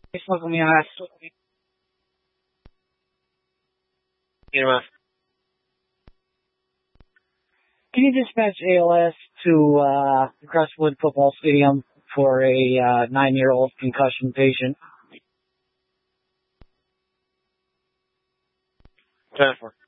Yes, welcome, yes. Can you dispatch ALS to Crestwood Football Stadium for a 9-year-old concussion patient? 10-4.